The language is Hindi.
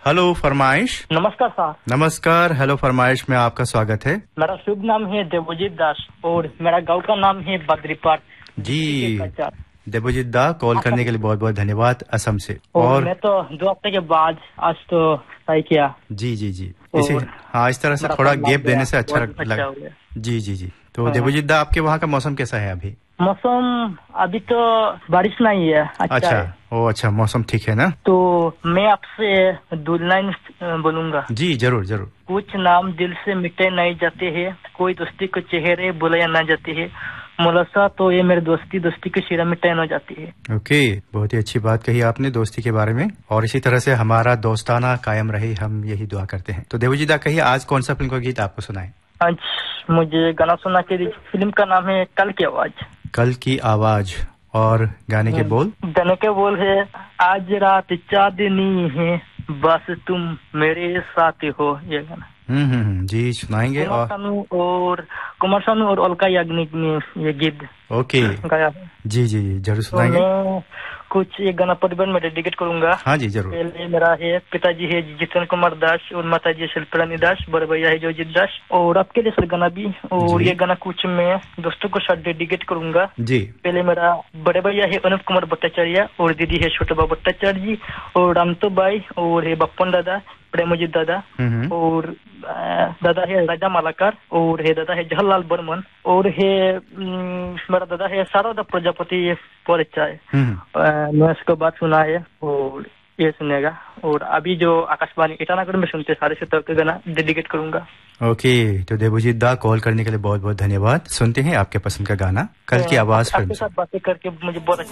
हेलो फरमाइश। नमस्कार सर। नमस्कार, हेलो फरमाइश में आपका स्वागत है। मेरा शुभ नाम है देवजीत दास और मेरा गांव का नाम है बद्रीपाट। जी देवजीत दा, कॉल करने के लिए बहुत बहुत धन्यवाद असम से। और मैं तो 2 हफ्ते के बाद आज तो तय किया। जी इसी इस तरह से थोड़ा गैप देने से अच्छा लगा। जी तो देवजीत दा, आपके वहाँ का मौसम कैसा है अभी? मौसम अभी तो बारिश नहीं है। अच्छा मौसम ठीक है ना? तो मैं आपसे 2 लाइन बोलूंगा। जी जरूर। कुछ नाम दिल से मिटे नहीं जाते हैं, कोई दोस्ती को चेहरे बुलाया ना जाते हैं, मुलासा तो ये मेरी दोस्ती की शिरा मिटाई न जाती है। ओके, बहुत ही अच्छी बात कही आपने दोस्ती के बारे में, और इसी तरह से हमारा दोस्ताना कायम रहे, हम यही दुआ करते हैं। तो देवजीत दा, कहिए आज कौन सा फिल्म का गीत आपको सुनाए? आज मुझे गाना सुना के दीजिए। फिल्म का नाम है कल की आवाज। कल की आवाज। और गाने के बोल? गाने के बोल है, आज रात चांदनी है बस तुम मेरे साथ हो। ये गाना जी सुनाएंगे। और कुमार सानू और अलका याग्निक ने ये गीत गाया है। जी जरूर सुनाएंगे। तो कुछ ये गाना परिवार में डेडिकेट करूंगा। हाँ जी जरूर। पहले मेरा है पिताजी है जितेंद्र कुमार दास और माताजी शिल्परानी दास, बड़े भैया है जोजित दास, और आपके लिए सर गाना भी। और ये गाना कुछ मैं दोस्तों को साथ डेडिकेट करूंगा। जी पहले मेरा बड़े भैया है अनूप कुमार भट्टाचार्य और दीदी है छोटे बाबा भट्टाचार्य जी, और रामतो भाई, और है बप्पन दादा, प्रेमजीत दादा, और दादा है राजा मालाकार, और है दादा है जवाहरलाल बर्मन, और है मेरा दादा है शारदा प्रजापति परिचय। मैं इसको बात सुना है और ये सुनेगा। और अभी जो आकाशवाणी ईटानगर में सुनते सारे से तक गाना डेडिकेट करूंगा। ओके, तो देवजीत दा, कॉल करने के लिए बहुत बहुत धन्यवाद। सुनते हैं आपके पसंद का गाना कल की आवाज फिल्म से। आपके साथ बातें करके मुझे बहुत